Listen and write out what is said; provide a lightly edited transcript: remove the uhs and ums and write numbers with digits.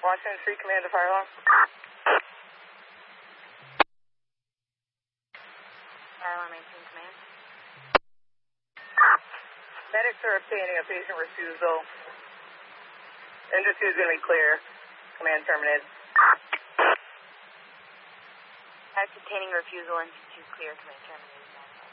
Washington Street, command to fire alarm. Fire alarm 18, command. Medics are obtaining a patient refusal. Engine 2 is going to be clear. Command terminated. Medics obtaining refusal, engine 2 clear, command terminated.